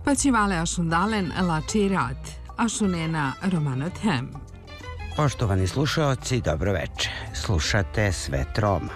Pacivale ašundalen lači rad, ašunena romanot hem. Poštovani slušaoci, dobro večer. Slušate Svet Roma.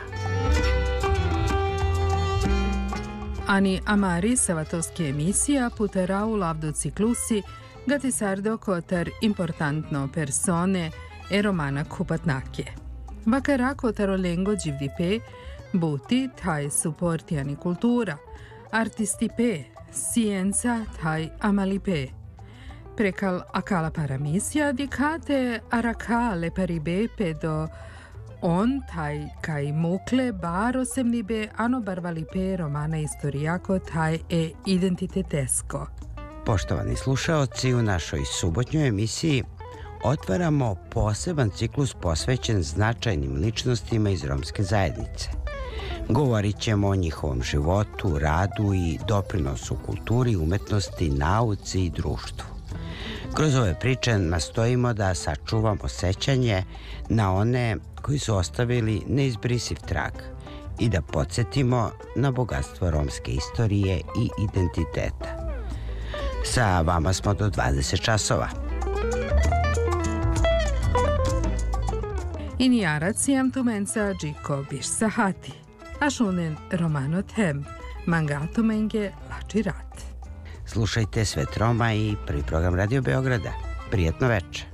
Ani amari savatovski emisija puterà u lavdo ciklusi gati sardo kotar importantno persone e romana kupatnake. Vakara kotaro lengo GVP buti thai supportiani kultura, artisti pe, scienza thai amali pe. Prekal akala paramisija dikate arakale paribe pedo on taj kaj mukle baro semlibe ano barvalipe romana istorijako taj identitetesko. Poštovani slušaoci, u našoj subotnjoj emisiji otvaramo poseban ciklus posvećen značajnim ličnostima iz romske zajednice. Govorit ćemo o njihovom životu, radu i doprinosu kulturi, umetnosti, nauci i društvu. Kroz ove priče nastojimo da sačuvamo sećanje na one koji su ostavili neizbrisiv trag i da podsjetimo na bogatstvo romske istorije i identiteta. Sa vama smo do 20 časova. Iniaracijam tumenca džiko biš sahati, ašunen romanot hem, mangatumenge lači rat. Slušajte Svet Roma i prvi program Radio Beograda. Prijetno večer.